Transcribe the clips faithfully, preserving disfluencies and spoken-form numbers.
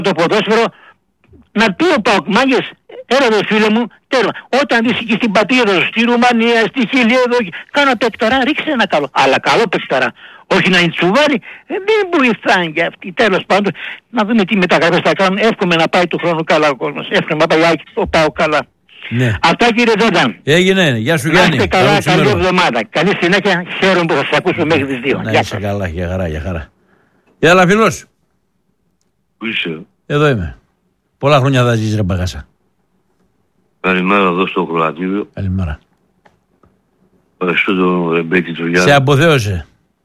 το ποδόσφαιρο, να πει ο ΠΑΟΚ, μάγκες, έλα ρε φίλε μου, τέλος. Όταν είσαι και στην πατρίδα σου, στη Ρουμανία, στη Χιλή, εδώ, κάνα παικταρά, ρίξε ένα καλό. Αλλά καλό παικταρά. Όχι να είναι τσουβάρι, ε, δεν βοηθάνε για αυτή. Τέλος πάντων, να δούμε τι μεταγραφές θα κάνουν. Εύχομαι να πάει του χρόνου καλά ο κόσμος. Εύχομαι να πάει ο ΠΑΟΚ καλά. Ναι. Αυτά κύριε Τζόρνταν. Έγινε, γεια σου Γιάννη. Να είστε καλά, καλή εβδομάδα. Καλή συνέχεια, χαίρομαι που θα σας ακούσω μέχρι τις δύο. Να είστε καλά, για χαρά, για χαρά. Έλα φίλος. Πού είσαι? Εδώ είμαι. Πολλά χρόνια θα ζεις ρε Μπαγάσα. Καλημέρα εδώ στο Κροατήριο. Καλημέρα. Ευχαριστώ τον Ρεμπέτη του Γιάννη. Σε αποθέωσε.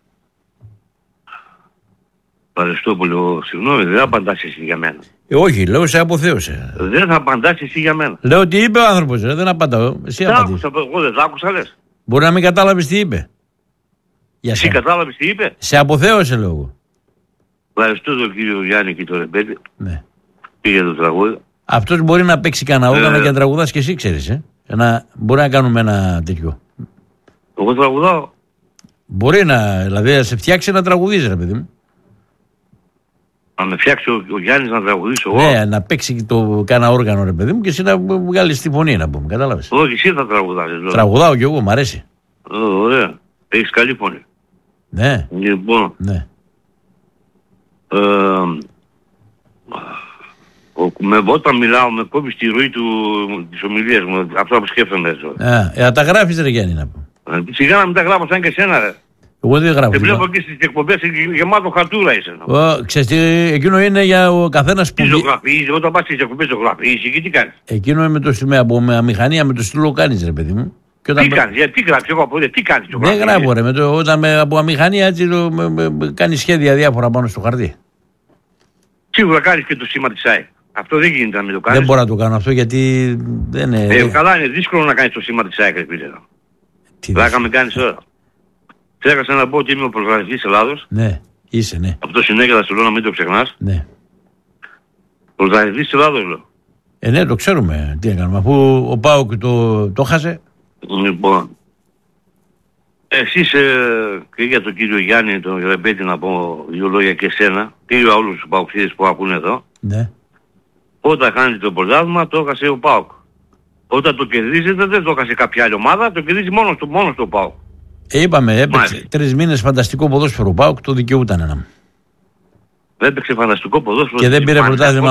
Ευχαριστώ πολύ. Συγγνώμη, δεν απαντάς εσύ για μένα. Ε, όχι, λέω σε αποθέωσε. Δεν θα απαντάς εσύ για μένα. Λέω τι είπε ο άνθρωπος, ρε, δεν απαντάω. Εσύ απαντήσεις. Εγώ δεν τα άκουσα λες. Μπορεί να μην κατάλαβες τι είπε. Για εσύ σένα. κατάλαβες τι είπε. Σε αποθέωσε λέω εγώ. Ευχαριστώ τον κύριο Γιάννη και τον Ρεμπέτη. Ναι. Πήγε το τραγούδι. Αυτός μπορεί να παίξει κανένα όργανο Ε. και να τραγουδάς και εσύ ξέρεις. Ε. Ένα, μπορεί να κάνουμε ένα τέτοιο. Εγώ τραγουδάω. Μπορεί να, δηλαδή να σε φτιάξει να τραγουδείς ρε παιδί μου. Να με φτιάξει ο, ο Γιάννης να τραγουδήσω εγώ. Ναι, να παίξει το κάνα όργανο ρε παιδί μου και εσύ να βγάλεις τη φωνή να πούμε. Κατάλαβες. Όχι, εσύ θα τραγουδάσεις. Τραγουδάω κι εγώ, μ' αρέσει. Ε, ωραία. Έχεις καλή φωνή. Ναι. Λοιπόν. Ναι. Ε, ο, με, όταν μιλάω με κόβει στη ροή του, της ομιλίας μου. Αυτό που σκέφτομαι έτσι. Α, ε, τα γράφεις ρε Γιάννη να πω. Ε, σιγά να μην τα γράφω σαν και εσένα ρε. Εγώ δεν γράφω. Και βλέπω εκεί στις εκπομπές γεμάτο χαρτούρα είσαι. Ο, ξέρεις τι, εκείνο είναι για ο καθένας που... Τι ζωγραφίζεις, όταν πας στις εκπομπές ζωγραφίζεις και τι κάνεις. Εκείνο είναι με το στυλ, από με αμηχανία, με το στυλό κάνεις ρε παιδί μου. Και όταν... Τι κάνεις, ε, τι γράφεις, εγώ από τι κάνεις. Δεν γράφω ρε, με το, όταν με, από αμηχανία έτσι το, με, με, με, κάνεις σχέδια διάφορα πάνω στο χαρτί. Σίγουρα κάνεις και το σήμα της ΑΕ. Αυτό δεν γίνεται να μην το κάνεις. Δεν μπορώ να το κάνω αυτό γιατί δεν είναι... Ε, καλά είναι δύσκολο να κάνεις το σήμα της ΑΕ, κύριε. Βλάκα με κάνεις τώρα. Ξέχασα να πω ότι είμαι ο πρωταθλητής Ελλάδος. Ναι, είσαι, ναι. Αυτό συνέχεια θα σου λέω να μην το ξεχνάς. Ναι. Πρωταθλητής Ελλάδος λέω. Ε, ναι, το ξέρουμε. Τι έκαναμε, αφού ο ΠΑΟΚ το, το χάσε. Λοιπόν, εσείς ε, και για τον κύριο Γιάννη, τον Ρεμπέτη να πω δύο λόγια και εσένα, και για όλους τους παοξίδες που ακούνε εδώ. Ναι. Όταν χάνει το πρωτάθλημα το έχασε ο ΠΑΟΚ. Όταν το κερδίζετε δεν το έχασε κάποια άλλη ομάδα, το κερδίζει μόνος του, μόνος του ο ΠΑΟΚ. Ε, είπαμε, έπαιξε τρεις μήνες φανταστικό ποδόσφαιρο ο ΠΑΟΚ, το δικαιούταν ένα. Δεν έπαιξε φανταστικό ποδόσφαιρο. Και δεν πήρε πρωτάθλημα.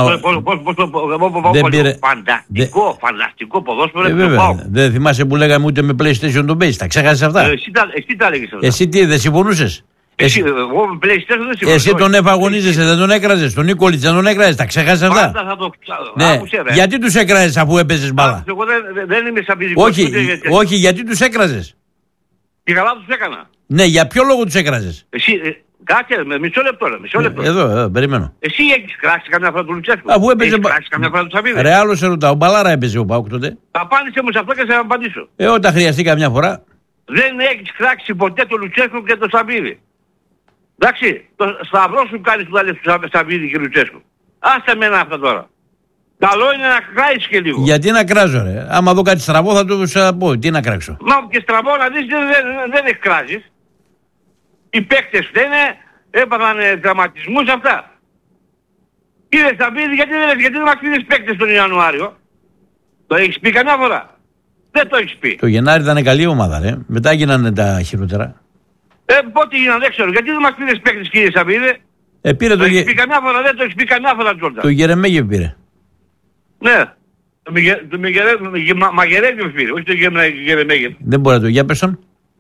Φανταστικό, φανταστικό ποδόσφαιρο. Ε, βέβαια. Δεν θυμάσαι που λέγαμε ούτε με PlayStation τον παίζεις. Τα ξέχασες αυτά. Ε, εσύ, τα, εσύ τα έλεγες αυτά. Εσύ τι, δεν συμφωνούσες. Εσύ, εσύ, εγώ με PlayStation δεν συμφωνούσα. Εσύ τον εφαγωνίζεσαι, δεν τον έκραζες. Τον Νίκολιτς δεν τον έκραζες. Τα ξέχασες αυτά. Πάντα θα το... Ναι. Άκουσε, γιατί τους έκραζες αφού έπαιζες μπάλα. Εγώ δεν, δεν είμαι σαπιδικός. Όχι, όχι, γιατί τους έκραζες. Και καλά τους έκανα. Ναι, για ποιο λόγο τους έκραζες. Εσύ, ε, κάτσε, με μισό λεπτό, ρε, μισό λεπτό. Εδώ, εδώ, περιμένω. Εσύ έχεις κράξει καμιά φορά του Λουτσέσκου. Αφού έπαιζε. Έχεις κράξει καμιά φορά του Σαββίδη. Ρε, άλλο σε ρωτάω. Μπαλάρα έπαιζε ο ΠΑΟΚ τότε. Απάντησε μου σε αυτό και σε απαντήσω. Ε, όταν χρειαστεί καμιά φορά. Δεν έχεις κράξει ποτέ το Λουτσέσκου και το Σαββίδη. Εντάξει, το σταυρό σου κάνεις που θα λες του Σαββίδη και Λουτσέσκου. Άστε μένα αυτά τώρα. Καλό είναι να κράσεις και λίγο. Γιατί να κράζω ρε. Άμα δω κάτι στραβό θα του πω. Τι να κράξω. Μα και στραβό να δεις δεν, δεν, δεν εκκράζεις. Οι παίκτες φταίνε, έπαθαν τραυματισμούς αυτά. Κύριε Σαββίδη, γιατί δεν, γιατί δεν μας πήρες παίκτες τον Ιανουάριο. Το έχεις πει καμιά φορά. Δεν το έχεις πει. Το Γενάρη ήταν καλή ομάδα ρε. Μετά γίνανε τα χειρότερα. Ε, πότε γίνανε δεν ξέρω. Γιατί δεν μας πήρες παίκτες κύριε Σαββίδη. Ε, πήρε το, το, το έχεις γε... πει καμιά φορά, δεν το έχεις πει καμιά φορά Τζόρνταν. Το Γερεμέγεφ πήρε. Ναι. Το Μαγερέγεφ πήρε, όχι το Γερεμέγεφ. Δεν μπορεί να το για πες.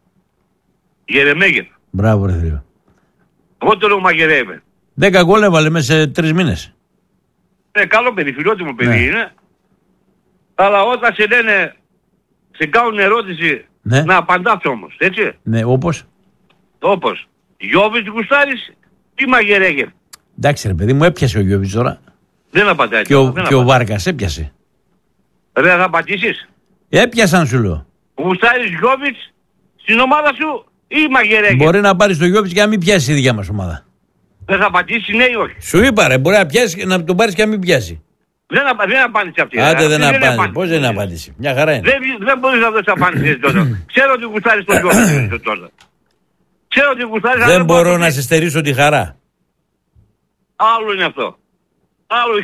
Γερεμέγεφ. Μπράβο ρε θείο. Εγώ το λέω Μαγερέγεφ. Δέκα γκολ έβαλε μέσα σε τρεις μήνες. Ε, καλό παιδί, φιλότιμο παιδί ναι. είναι. Αλλά όταν σε λένε, σε κάνουν ερώτηση, ναι. να απαντάς όμως, έτσι. Ναι, όπως. Όπως. Γιώβιτς γουστάρεις ή Μαγερέγεφ. Εντάξει ρε παιδί μου, έπιασε ο Γιώβιτς τώρα. Δεν απαντάει. Και ο, και ο Βάρκας έπιασε. Ρε θα απαντήσεις. Έπιασαν σου λέω. Γουστάρεις Γιώβιτς στην ομάδα σου ή Μαγερέγεφ. Μπορεί να πάρεις το Γιώβιτς και να μην πιάσει η δικιά μας ομάδα. Δεν θα απαντήσει ναι ή όχι. Σου είπα ρε, μπορεί να, πιάσει, να τον πάρεις και να μην πιάσει. Δεν, απα, δεν απάντησε αυτή. Άντε δεν απάντησε. Πώς δεν απάντησε. Μια χαρά είναι. Δεν, δεν μπορείς να δώσεις απάντηση τότε. Ξέρω ότι γουστάρεις τον Γιώβιτς τότε. Δεν μπορώ να σε στερήσω τη χαρά. Άλλο είναι αυτό. Άλλο